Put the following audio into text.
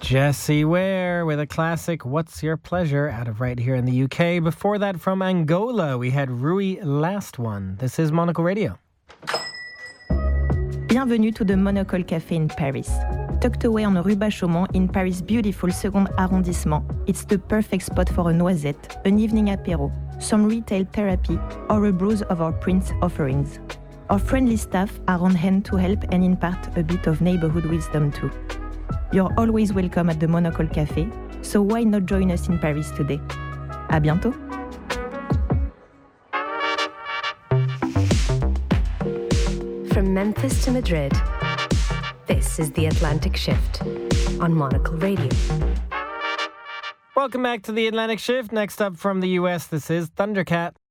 Jessie Ware with a classic What's Your Pleasure out of right here in the UK. Before that, from Angola, we had Rui Last One. This is Monocle Radio. Bienvenue to the Monocle Café in Paris. Tucked away on Rue Bachaumont in Paris' beautiful second arrondissement, it's the perfect spot for a noisette, an evening apéro, some retail therapy, or a browse of our Prince offerings. Our friendly staff are on hand to help and impart a bit of neighborhood wisdom too. You're always welcome at the Monocle Café, so why not join us in Paris today? À bientôt! From Memphis to Madrid, this is The Atlantic Shift on Monocle Radio. Welcome back to The Atlantic Shift. Next up from the US, this is Thundercat.